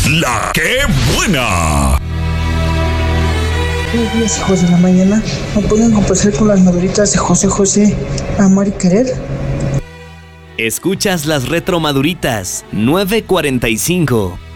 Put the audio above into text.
La que buena. Buenos días, hijos de la mañana. ¿Me pueden complacer con las maduritas de José José, Amar y Querer? Escuchas las retromaduritas 9:45.